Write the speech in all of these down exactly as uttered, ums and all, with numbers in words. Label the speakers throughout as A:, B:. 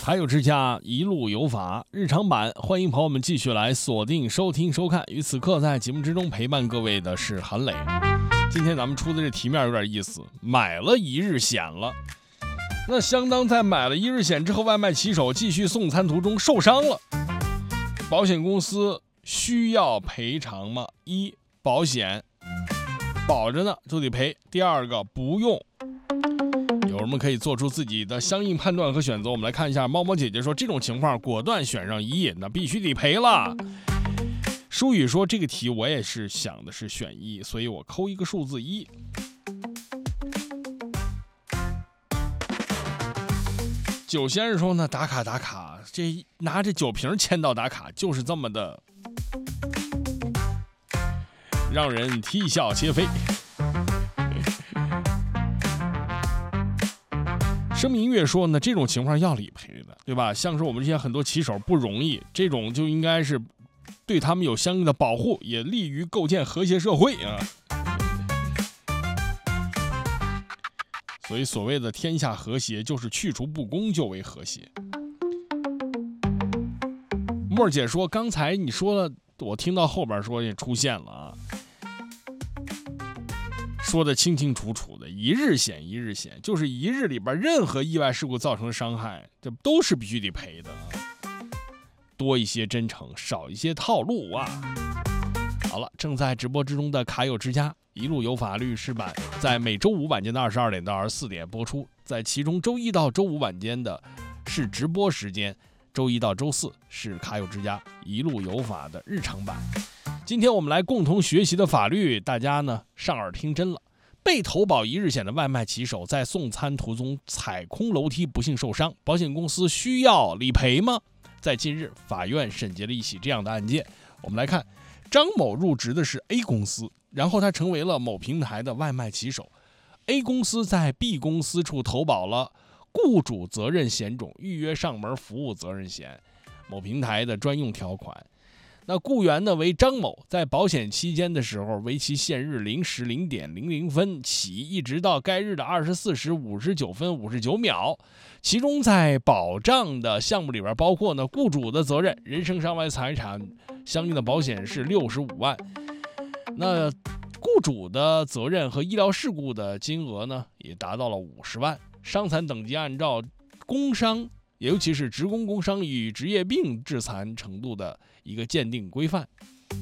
A: 还有之家一路有法日常版，欢迎朋友们继续来锁定收听收看。于此刻在节目之中陪伴各位的是韩磊。今天咱们出的这题面有点意思，买了一日险了。那相当在买了一日险之后，外卖骑手继续送餐途中受伤了，保险公司需要赔偿吗？一，保险保着呢就得赔；第二个，不用。有人们可以做出自己的相应判断和选择。我们来看一下，猫猫姐姐说这种情况果断选上一，那必须得赔了。舒雨说这个题我也是想的是选一，所以我扣一个数字一。酒先生说呢，打卡打卡，这拿着酒瓶签到打卡就是这么的让人啼笑皆非。声明月说呢，这种情况要理赔的，对吧？像是我们这些很多骑手不容易，这种就应该是对他们有相应的保护，也利于构建和谐社会啊。所以所谓的天下和谐，就是去除不公就为和谐。沫儿姐说，刚才你说了，我听到后边说也出现了啊。说的清清楚楚的，一日险一日险，就是一日里边任何意外事故造成的伤害，这都是必须得赔的。多一些真诚，少一些套路啊！好了，正在直播之中的卡友之家一路有法律师版，在每周五晚间的二十二点到二十四点播出，在其中周一到周五晚间的是直播时间，周一到周四是卡友之家一路有法的日常版。今天我们来共同学习的法律，大家呢上耳听真了。被投保一日险的外卖骑手在送餐途中踩空楼梯不幸受伤，保险公司需要理赔吗？在近日，法院审结了一起这样的案件。我们来看，张某入职的是 A 公司，然后他成为了某平台的外卖骑手。A 公司在 B 公司处投保了雇主责任险种预约上门服务责任险，某平台的专用条款。那雇员呢为张某，在保险期间的时候，为其现日零时零点零零分起，一直到该日的二十四时五十九分五十九秒。其中在保障的项目里边，包括呢雇主的责任、人身伤害财产相应的保险是六十五万。那雇主的责任和医疗事故的金额呢，也达到了五十万。伤残等级按照工伤，尤其是职工工伤与职业病致残程度的一个鉴定规范，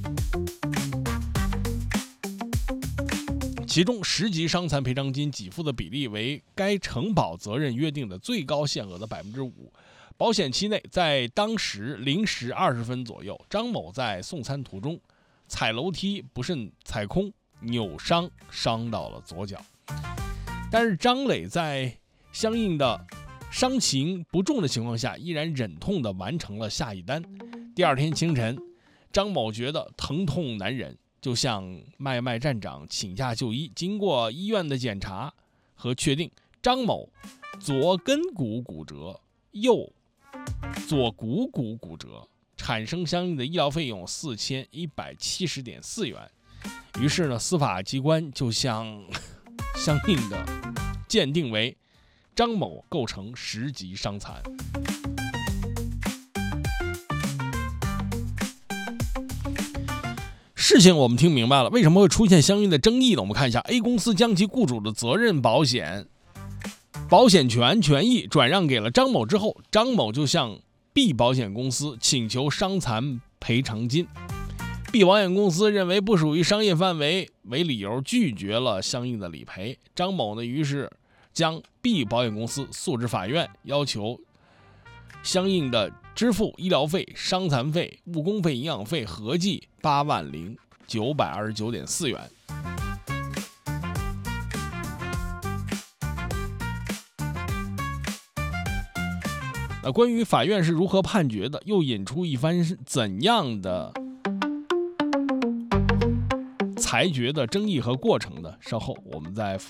A: 其中十级伤残赔偿金给付的比例为该承保责任约定的最高限额的百分之五。保险期内，在当时零时二十分左右，张某在送餐途中踩楼梯不慎踩空，扭伤，伤到了左脚。但是张磊在相应的伤情不重的情况下，依然忍痛地完成了下一单。第二天清晨，张某觉得疼痛难忍，就向麦麦站长请假就医。经过医院的检查和确定，张某左根骨骨折，右左股骨骨折，产生相应的医疗费用四千一百七十点四元。于是呢，司法机关就向相应的鉴定为张某构成十级伤残。事情我们听明白了，为什么会出现相应的争议呢？我们看一下 A 公司将其雇主的责任保险保险权权益转让给了张某之后，张某就向 B 保险公司请求伤残赔偿金。B 保险公司认为不属于商业范围为理由，拒绝了相应的理赔。张某呢，于是将 B 保险公司诉至法院，要求相应的支付医疗费、伤残费、误工费、营养费合计八万零九百二十九点四元。那关于法院是如何判决的，又引出一番怎样的裁决的争议和过程呢？稍后我们在